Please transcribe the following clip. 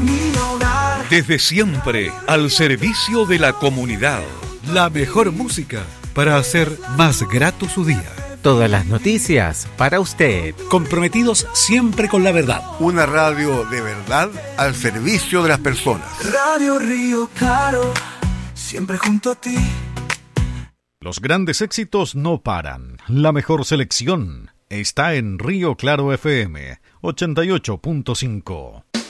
mi hogar. Desde siempre, al servicio de la comunidad. La mejor música para hacer más grato su día. Todas las noticias para usted. Comprometidos siempre con la verdad. Una radio de verdad al servicio de las personas. Radio Río Claro, siempre junto a ti. Los grandes éxitos no paran. La mejor selección está en Río Claro FM 88.5.